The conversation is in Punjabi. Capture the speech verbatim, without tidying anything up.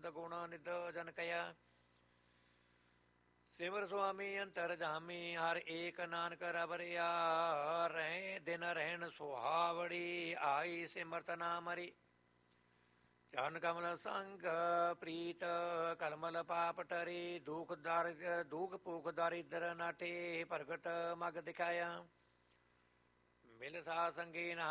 ਆਨੰਦ ਗੁਣ ਨਿਧ ਜਨ ਕਇਆ। ਸਿਮਰ ਸੁਆਮੀ ਅੰਤਰ ਜਾਮੀ ਹਰ ਏਕ ਨਾਨਕ ਰਬਰਿਆ। ਰਹਿ ਦਿਨ ਰਹਿਣ ਸੁਹਾਵੜੀ ਆਈ ਸਿਮਰਤ ਨਾਮ ਹਰੀ। ਚਰਨ ਕਮਲ ਸੰਗ ਪ੍ਰੀਤ ਕਲਮਲ ਪਾਪ ਟਰੀ। ਦੁਖ ਦਰ ਦੁਖ ਭੂਖ ਦਰਿਦਰ ਨਾਟੇ ਪ੍ਰਗਟ ਮਗ ਦਿਖਾਇਆ। ਮਿਲ ਸਾ ਸੰਗੀ